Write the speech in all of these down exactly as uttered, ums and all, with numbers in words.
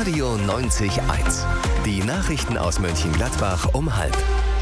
Radio neunzig eins. Die Nachrichten aus Mönchengladbach um halb.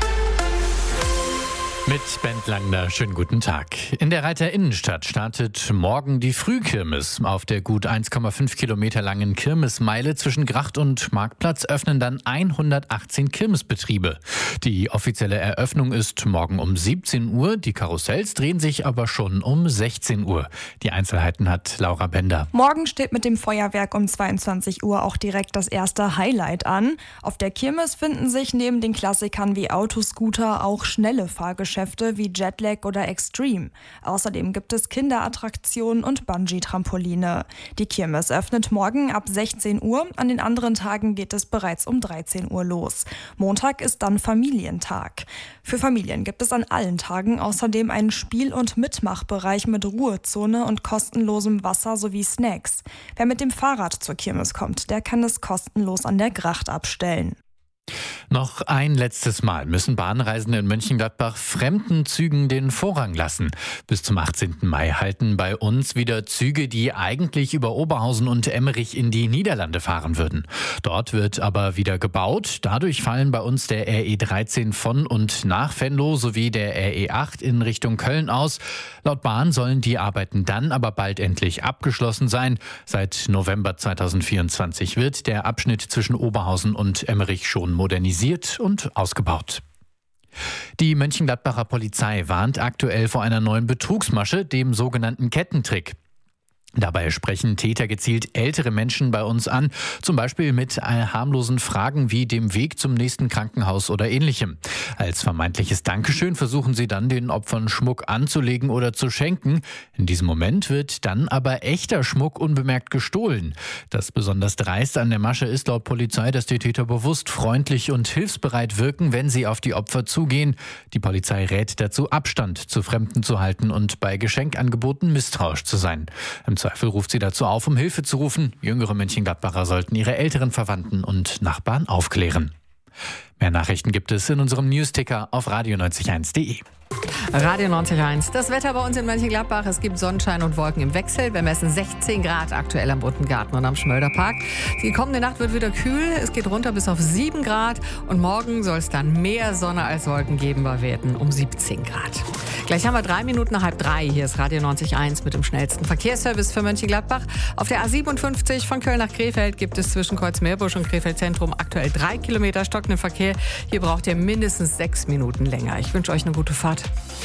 Mit Bent Langner, schönen guten Tag. In der Reiter Innenstadt startet morgen die Frühkirmes. Auf der gut eins Komma fünf Kilometer langen Kirmesmeile zwischen Gracht und Marktplatz öffnen dann hundertachtzehn Kirmesbetriebe. Die offizielle Eröffnung ist morgen um siebzehn Uhr. Die Karussells drehen sich aber schon um sechzehn Uhr. Die Einzelheiten hat Laura Bender. Morgen steht mit dem Feuerwerk um zweiundzwanzig Uhr auch direkt das erste Highlight an. Auf der Kirmes finden sich neben den Klassikern wie Autoscooter auch schnelle Fahrgeschäfte wie Jetlag oder Extreme. Außerdem gibt es Kinderattraktionen und Bungee-Trampoline. Die Kirmes öffnet morgen ab sechzehn Uhr. An den anderen Tagen geht es bereits um dreizehn Uhr los. Montag ist dann Familientag. Für Familien gibt es an allen Tagen außerdem einen Spiel- und Mitmachbereich mit Ruhezone und kostenlosem Wasser sowie Snacks. Wer mit dem Fahrrad zur Kirmes kommt, der kann es kostenlos an der Gracht abstellen. Noch ein letztes Mal müssen Bahnreisende in Mönchengladbach fremden Zügen den Vorrang lassen. Bis zum achtzehnten Mai halten bei uns wieder Züge, die eigentlich über Oberhausen und Emmerich in die Niederlande fahren würden. Dort wird aber wieder gebaut. Dadurch fallen bei uns der R E dreizehn von und nach Venlo sowie der R E acht in Richtung Köln aus. Laut Bahn sollen die Arbeiten dann aber bald endlich abgeschlossen sein. Seit November zweitausendvierundzwanzig wird der Abschnitt zwischen Oberhausen und Emmerich schon modernisiert und ausgebaut. Die Mönchengladbacher Polizei warnt aktuell vor einer neuen Betrugsmasche, dem sogenannten Kettentrick. Dabei sprechen Täter gezielt ältere Menschen bei uns an, zum Beispiel mit harmlosen Fragen wie dem Weg zum nächsten Krankenhaus oder ähnlichem. Als vermeintliches Dankeschön versuchen sie dann, den Opfern Schmuck anzulegen oder zu schenken. In diesem Moment wird dann aber echter Schmuck unbemerkt gestohlen. Das besonders Dreiste an der Masche ist laut Polizei, dass die Täter bewusst freundlich und hilfsbereit wirken, wenn sie auf die Opfer zugehen. Die Polizei rät dazu, Abstand zu Fremden zu halten und bei Geschenkangeboten misstrauisch zu sein. Im Zweifel ruft sie dazu auf, um Hilfe zu rufen. Jüngere Mönchengladbacher sollten ihre älteren Verwandten und Nachbarn aufklären. Mehr Nachrichten gibt es in unserem Newsticker auf radio neunzig eins punkt de. Radio neunzig Komma eins. Das Wetter bei uns in Mönchengladbach. Es gibt Sonnenschein und Wolken im Wechsel. Wir messen sechzehn Grad aktuell am Bruttengarten und am Schmölderpark. Die kommende Nacht wird wieder kühl. Es geht runter bis auf sieben Grad. Und morgen soll es dann mehr Sonne als Wolken geben. Wir werden um siebzehn Grad. Gleich haben wir drei Minuten nach halb drei. Hier ist Radio neunzig Komma eins mit dem schnellsten Verkehrsservice für Mönchengladbach. Auf der A siebenundfünfzig von Köln nach Krefeld gibt es zwischen Kreuzmeerbusch und Krefeld Zentrum aktuell drei Kilometer stockenden Verkehr. Hier braucht ihr mindestens sechs Minuten länger. Ich wünsche euch eine gute Fahrt.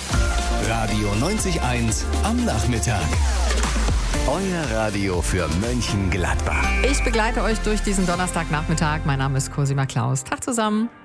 Radio neunzig eins am Nachmittag. Euer Radio für Mönchengladbach. Ich begleite euch durch diesen Donnerstagnachmittag. Mein Name ist Cosima Klaus. Tag zusammen.